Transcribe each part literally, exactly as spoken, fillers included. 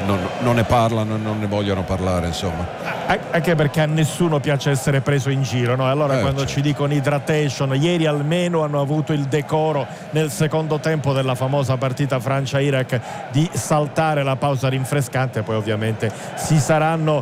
non, non ne parlano, non ne vogliono parlare, insomma. Anche perché a nessuno piace essere preso in giro, no? Allora eh, quando certo. ci dicono hydration, ieri almeno hanno avuto il decoro nel secondo tempo della famosa partita Francia-Iraq di saltare la pausa rinfrescante, poi ovviamente si saranno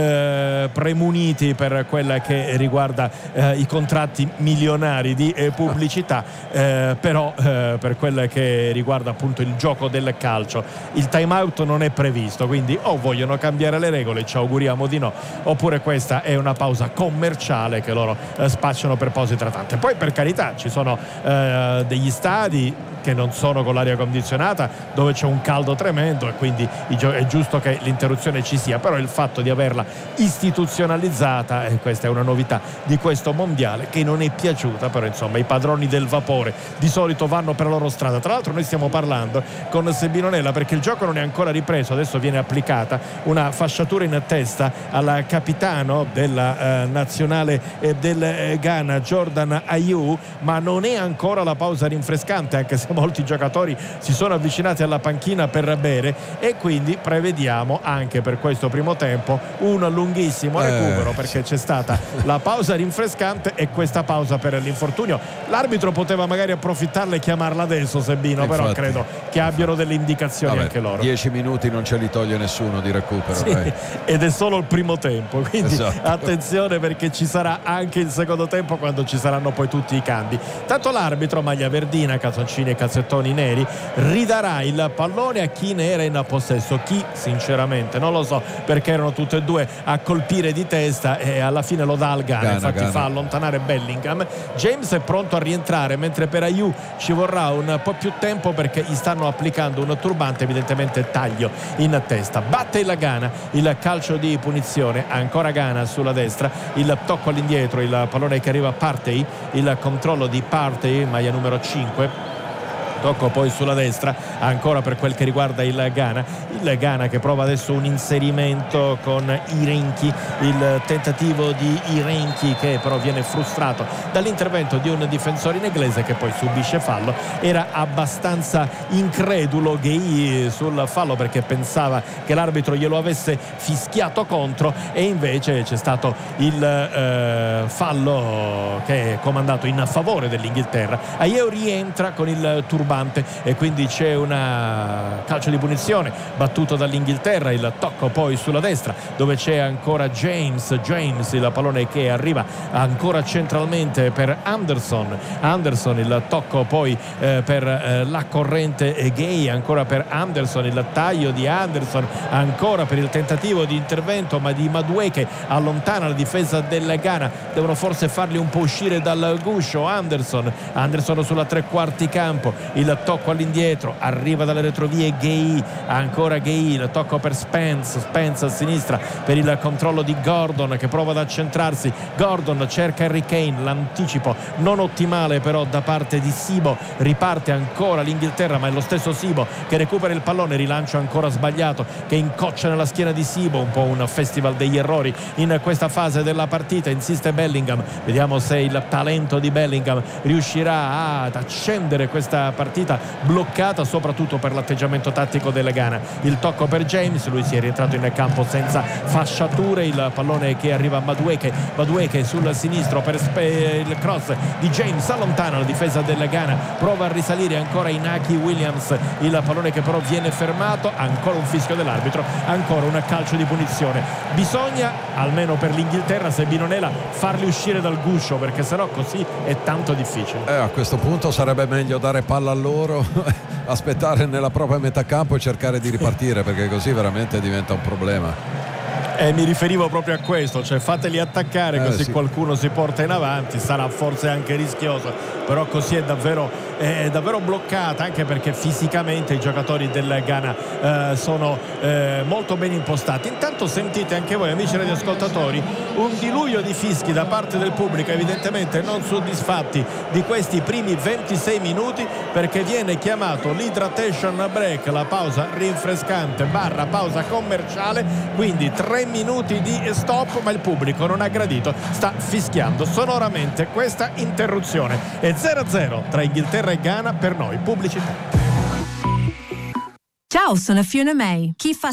eh, premuniti per quella che riguarda eh, i contratti milionari di eh, pubblicità, eh, però eh, per quella che riguarda appunto il gioco del calcio il time out non è previsto, quindi o vogliono cambiare le regole, ci auguriamo di no, oppure questa è una pausa commerciale che loro eh, spacciano per pause trattate. Poi per carità ci sono eh, degli stadi che non sono con l'aria condizionata, dove c'è un caldo tremendo e quindi è giusto che l'interruzione ci sia, però il fatto di averla istituzionalizzata, e questa è una novità di questo mondiale che non è piaciuta, però insomma i padroni del vapore di solito vanno per la loro strada. Tra l'altro noi stiamo parlando con Sebino Nella perché il gioco non è ancora ripreso, adesso viene applicata una fasciatura in testa al capitano della eh, nazionale eh, del eh, Ghana, Jordan Ayew, ma non è ancora la pausa rinfrescante, anche se molti giocatori si sono avvicinati alla panchina per bere, e quindi prevediamo anche per questo primo tempo un lunghissimo recupero, eh, perché c'è stata la pausa rinfrescante e questa pausa per l'infortunio. L'arbitro poteva magari approfittarla e chiamarla adesso, Sebino, infatti, però credo che abbiano delle indicazioni. Vabbè, anche loro. Dieci minuti non ce li toglie nessuno di recupero, sì, ed è solo il primo tempo, quindi esatto. Attenzione, perché ci sarà anche il secondo tempo quando ci saranno poi tutti i cambi. Tanto l'arbitro, maglia verdina, calzoncini e calzettoni neri, ridarà il pallone a chi ne era in possesso. Chi sinceramente non lo so, perché erano tutte e due a colpire di testa e alla fine lo dà al Ghana, Ghana infatti Ghana. Fa allontanare Bellingham. James è pronto a rientrare, mentre per Ayew ci vorrà un po' più tempo perché gli stanno applicando un turbante, evidentemente taglio in testa. Batte il Ghana, il calcio di punizione, ancora Ghana sulla destra, il tocco all'indietro, il pallone che arriva a Partey, il controllo di Partey, maglia numero cinque. Tocco poi sulla destra ancora per quel che riguarda il Ghana, il Ghana che prova adesso un inserimento con Irenchi, il tentativo di Irenchi che però viene frustrato dall'intervento di un difensore inglese che poi subisce fallo. Era abbastanza incredulo Gueye sul fallo perché pensava che l'arbitro glielo avesse fischiato contro, e invece c'è stato il eh, fallo che è comandato in favore dell'Inghilterra. Ayew rientra con il turbante e quindi c'è una calcio di punizione battuto dall'Inghilterra, il tocco poi sulla destra dove c'è ancora James James il pallone che arriva ancora centralmente per Anderson Anderson il tocco poi eh, per eh, la corrente Gueye, ancora per Anderson, il taglio di Anderson, ancora per il tentativo di intervento ma di Madueke, allontana la difesa del Ghana, devono forse farli un po' uscire dal guscio. Anderson Anderson sulla tre quarti campo, il tocco all'indietro, arriva dalle retrovie Gueye, ancora Gueye, il tocco per Spence Spence a sinistra per il controllo di Gordon che prova ad accentrarsi. Gordon cerca Harry Kane, l'anticipo non ottimale però da parte di Sibo, riparte ancora l'Inghilterra ma è lo stesso Sibo che recupera il pallone, rilancio ancora sbagliato che incoccia nella schiena di Sibo, un po' un festival degli errori in questa fase della partita. Insiste Bellingham, vediamo se il talento di Bellingham riuscirà ad accendere questa partita bloccata soprattutto per l'atteggiamento tattico del Ghana. Il tocco per James, lui si è rientrato in campo senza fasciature, il pallone che arriva a Madueke Madueke sul sinistro per spe- il cross di James, allontana la difesa del Ghana, prova a risalire ancora Inaki Williams, il pallone che però viene fermato, ancora un fischio dell'arbitro, ancora un calcio di punizione. Bisogna almeno per l'Inghilterra, Sebino Nella, farli uscire dal guscio perché sennò così è tanto difficile. Eh, a questo punto sarebbe meglio dare palla a loro, aspettare nella propria metà campo e cercare di ripartire, perché così veramente diventa un problema. Eh, mi riferivo proprio a questo, cioè fateli attaccare così eh, sì. Qualcuno si porta in avanti, sarà forse anche rischioso, però così è davvero, è davvero bloccata, anche perché fisicamente i giocatori del Ghana eh, sono eh, molto ben impostati. Intanto sentite anche voi, amici radioascoltatori, un diluio di fischi da parte del pubblico, evidentemente non soddisfatti di questi primi ventisei minuti, perché viene chiamato l'hydration break, la pausa rinfrescante barra pausa commerciale, quindi tre minuti di stop, ma il pubblico non ha gradito, sta fischiando sonoramente questa interruzione. È zero a zero tra Inghilterra e Ghana, per noi pubblicità. Ciao, sono Fiona May. Chi fa